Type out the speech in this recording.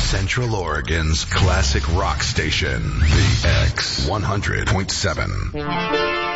Central Oregon's classic rock station, the X 100.7.